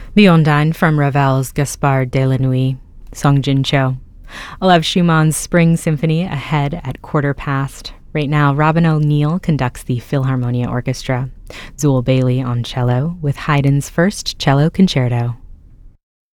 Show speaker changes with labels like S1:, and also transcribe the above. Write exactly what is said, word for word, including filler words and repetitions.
S1: The Ondine from Ravel's Gaspard de la Nuit, Songjin Cho. Lev Schumann's Spring Symphony ahead at quarter past. Right now, Robin O'Neill conducts the Philharmonia Orchestra. Zool Bailey on cello with Haydn's first cello concerto.